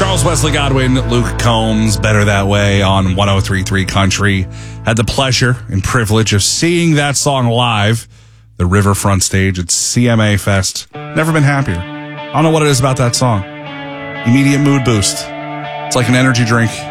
Charles Wesley Godwin, Luke Combs, Better That Way on 103.3 Country. Had the pleasure and privilege of seeing that song live, the Riverfront stage at CMA Fest. Never been happier. I don't know what it is about that song. Immediate mood boost. It's like an energy drink